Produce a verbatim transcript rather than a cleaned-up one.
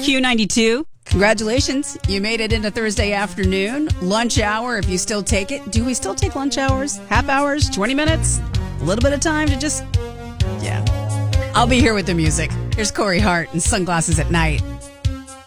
Q ninety-two. Congratulations. You made it into Thursday afternoon. Lunch hour, if you still take it. Do we still take lunch hours? Half hours? twenty minutes? A little bit of time to just... Yeah. I'll be here with the music. Here's Corey Hart and Sunglasses at Night.